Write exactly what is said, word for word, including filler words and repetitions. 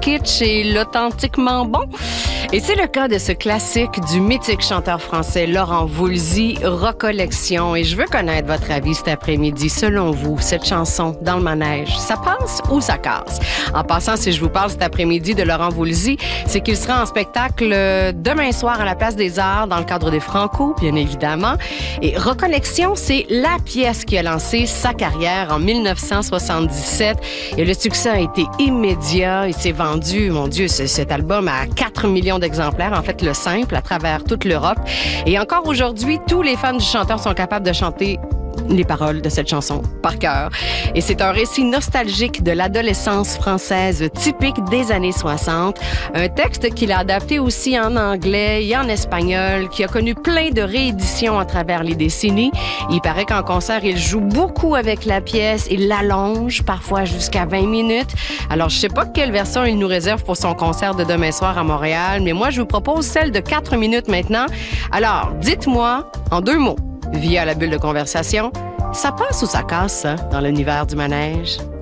kitsch et l'authentiquement bon? Et c'est le cas de ce classique du mythique chanteur français Laurent Voulzy, Recollection. Et je veux connaître votre avis cet après-midi. Selon vous, cette chanson, Dans le manège, ça passe ou ça casse? En passant, si je vous parle cet après-midi de Laurent Voulzy, c'est qu'il sera en spectacle demain soir à la Place des Arts dans le cadre des Franco, bien évidemment. Et Recollection, c'est la pièce qui a lancé sa carrière en mille neuf cent soixante-dix-sept. Et le succès a été immédiat. Il s'est vendu, mon Dieu, ce, cet album à quatre millions d'exemplaires, en fait le simple, à travers toute l'Europe. Et encore aujourd'hui, tous les fans du chanteur sont capables de chanter les paroles de cette chanson par cœur. Et c'est un récit nostalgique de l'adolescence française typique des années soixante. Un texte qu'il a adapté aussi en anglais et en espagnol, qui a connu plein de rééditions à travers les décennies. Il paraît qu'en concert, il joue beaucoup avec la pièce. Il l'allonge, parfois jusqu'à vingt minutes. Alors, je sais pas quelle version il nous réserve pour son concert de demain soir à Montréal, mais moi, je vous propose celle de quatre minutes maintenant. Alors, dites-moi, en deux mots, via la bulle de conversation, ça passe ou ça casse, ça, dans l'univers du manège?